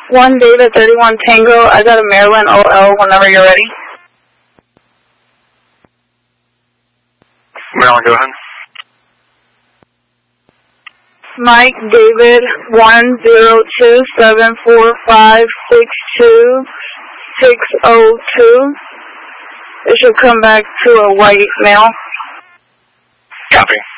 1 David 31 Tango. I got a Maryland OL whenever you're ready. Maryland, go ahead. Mike David 10274562602. It should come back to a white male. Copy.